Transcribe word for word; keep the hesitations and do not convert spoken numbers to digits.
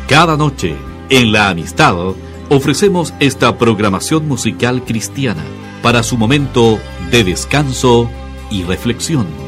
Cada noche, en La Amistad, ofrecemos esta programación musical cristiana para su momento de descanso y reflexión.